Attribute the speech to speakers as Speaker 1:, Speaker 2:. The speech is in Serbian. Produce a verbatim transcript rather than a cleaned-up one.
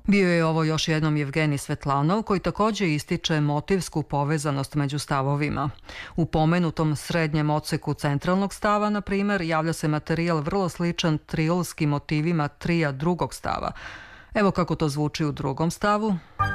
Speaker 1: Bio je ovo još jednom Jevgenij Svetlanov, koji također ističe motivsku povezanost među stavovima. U pomenutom srednjem odseku centralnog stava, na primjer, javlja se materijal vrlo sličan triolskim motivima trija drugog stava. Evo kako to zvuči u drugom stavu.